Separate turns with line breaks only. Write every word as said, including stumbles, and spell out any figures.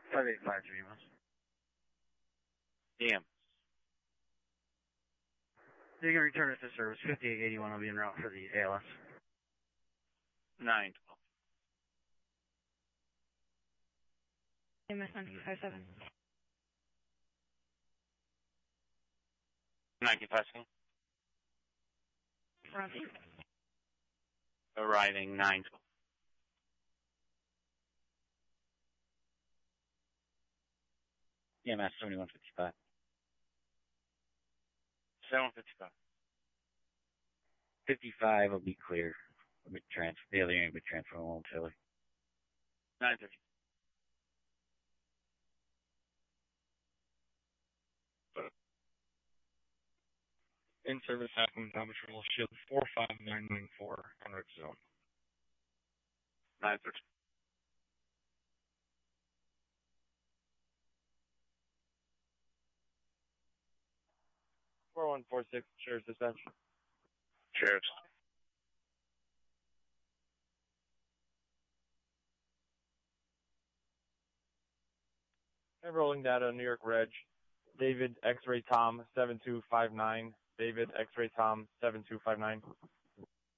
five eight five to E M S.
E M S.
You can return it to service. fifty-eight eighty-one will be en route for the A L S.
nine twelve.
E M S nine five seven.
nineteen five seven.
Roger.
Arriving nine twelve.
E M S seventy-one fifty-five.
seven fifty-five.
fifty-five will be clear. Will be transfer. The other unit will be transferred momentarily.
nine thirty.
In service, half moon down patrol, shield four five nine nine four, en route zone.
nine thirty.
four one four six, Sheriff's Dispatch.
Sheriff's.
And rolling data, New York Reg. David X-Ray Tom seven two five nine. David X-Ray Tom seven two five nine.